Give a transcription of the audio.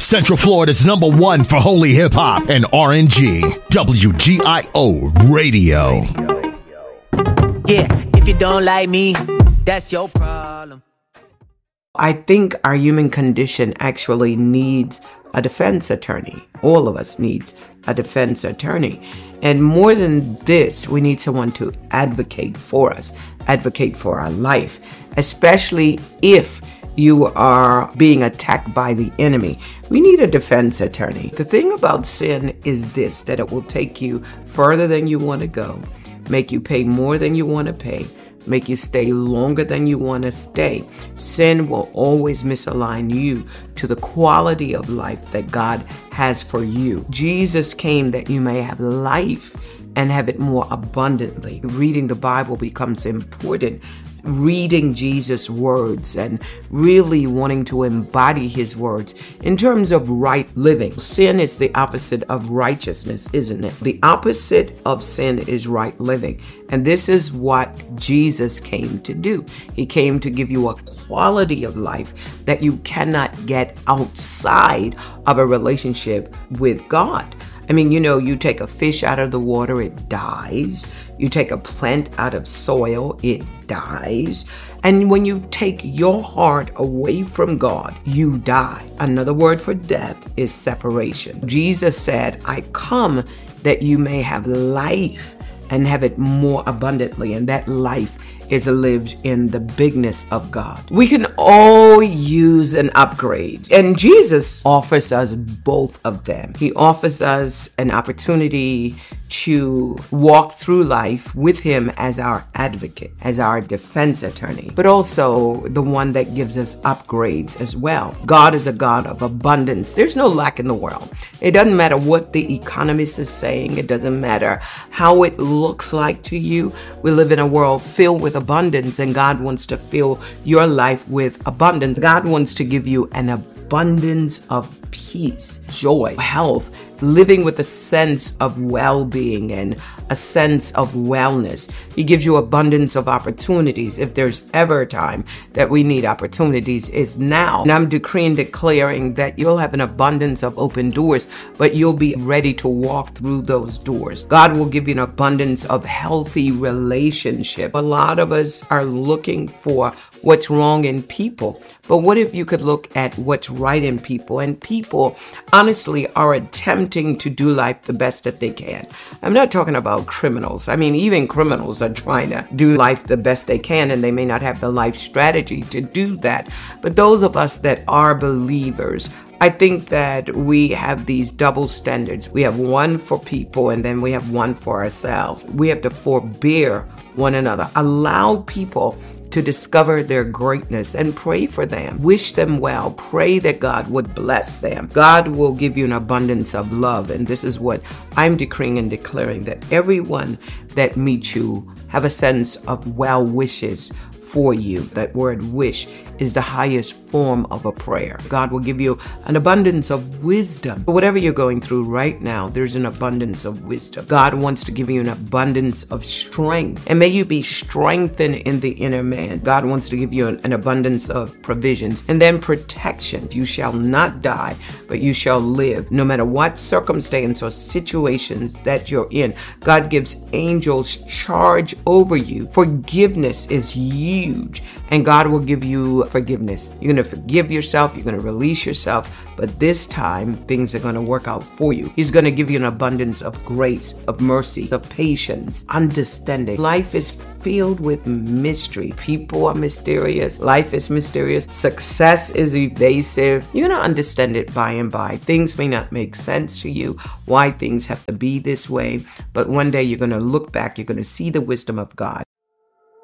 Central Florida's #1 for holy hip hop and R&G. WGIO Radio. Yeah, if you don't like me, that's your problem. I think our human condition actually needs a defense attorney. All of us needs a defense attorney. And more than this, we need someone to advocate for us, advocate for our life, especially if you are being attacked by the enemy. We need a defense attorney. The thing about sin is this, that it will take you further than you want to go, make you pay more than you want to pay, make you stay longer than you want to stay. Sin will always misalign you to the quality of life that God has for you. Jesus came that you may have life and have it more abundantly. Reading the Bible becomes important. Reading Jesus' words and really wanting to embody his words in terms of right living. Sin is the opposite of righteousness, isn't it? The opposite of sin is right living. And this is what Jesus came to do. He came to give you a quality of life that you cannot get outside of a relationship with God. I mean, you take a fish out of the water, it dies. You take a plant out of soil, it dies. And when you take your heart away from God, you die. Another word for death is separation. Jesus said, I come that you may have life and have it more abundantly. And that life is lived in the bigness of God. We can all use an upgrade. And Jesus offers us both of them. He offers us an opportunity to walk through life with him as our advocate, as our defense attorney, but also the one that gives us upgrades as well. God is a God of abundance. There's no lack in the world. It doesn't matter what the economist is saying. It doesn't matter how it looks like to you. We live in a world filled with abundance, and God wants to fill your life with abundance. God wants to give you an abundance of peace, joy, health, living with a sense of well-being and a sense of wellness. He gives you abundance of opportunities. If there's ever a time that we need opportunities, is now. And I'm decreeing, declaring that you'll have an abundance of open doors, but you'll be ready to walk through those doors. God will give you an abundance of healthy relationship. A lot of us are looking for what's wrong in people, but what if you could look at what's right in people? And people, honestly, are attempting to do life the best that they can. I'm not talking about criminals. I mean, even criminals are trying to do life the best they can, and they may not have the life strategy to do that. But those of us that are believers, I think that we have these double standards. We have one for people, and then we have one for ourselves. We have to forbear one another. Allow people to discover their greatness and pray for them. Wish them well. Pray that God would bless them. God will give you an abundance of love. And this is what I'm decreeing and declaring, that everyone that meets you have a sense of well wishes for you. That word wish is the highest form of a prayer. God will give you an abundance of wisdom. Whatever you're going through right now, there's an abundance of wisdom. God wants to give you an abundance of strength. And may you be strengthened in the inner man. God wants to give you an abundance of provisions. And then protection. You shall not die, but you shall live. No matter what circumstance or situations that you're in, God gives angels charge over you. Forgiveness is huge, and God will give you forgiveness. You're going to forgive yourself. You're going to release yourself. But this time, things are going to work out for you. He's going to give you an abundance of grace, of mercy, of patience, understanding. Life is filled with mystery. People are mysterious. Life is mysterious. Success is evasive. You're going to understand it by and by. Things may not make sense to you, why things have to be this way. But one day you're going to look back. You're going to see the wisdom of God.